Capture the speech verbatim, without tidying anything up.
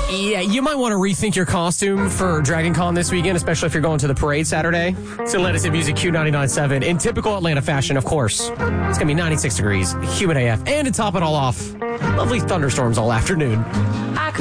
Yeah, you might want to rethink your costume for Dragon Con this weekend, especially if you're going to the parade Saturday. So let us in music Q ninety-nine point seven. In typical Atlanta fashion, of course. It's going to be ninety-six degrees, humid A F. And to top it all off, lovely thunderstorms all afternoon.